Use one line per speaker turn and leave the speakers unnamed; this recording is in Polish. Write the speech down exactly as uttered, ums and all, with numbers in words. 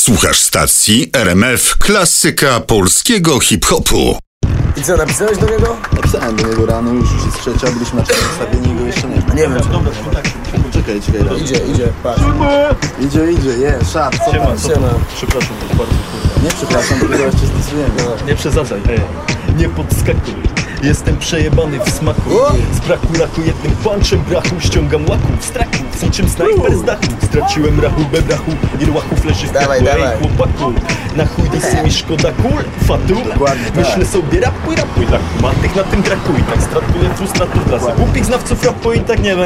Słuchasz stacji R M F, klasyka polskiego hip-hopu.
I co, napisałeś do niego?
Napisałem do niego rano, już jest trzecia, byliśmy na przedstawieniu i go jeszcze nie ma.
Nie wiem.
Czekaj, czekaj. Raz.
Idzie, idzie, patrz.
Idzie, idzie, je, szat, co
Siema,
tam?
co
Siema.
tam? Przepraszam, to bardzo kurwa.
Nie przepraszam, dopiero jeszcze stosujemy.
Nie przesadzaj, ej. Nie podskakuj. Jestem przejebany w smaku. Z braku laku jednym punchem brachu ściągam łaku w strachu. Z niczym snajper z dachu. Straciłem rachubę brachu. Ilu łaków leży w
Dawaj,
kraku,
dawaj.
ej chłopaku. Na chuj dysy mi szkoda kul, fatu.
Dokładnie tak.
Myślę sobie rapuj, rapuj. Tak, ma tych na tym braku i tak stratuję frustrator trasy. Głupich znawców rapu i tak nie wiem.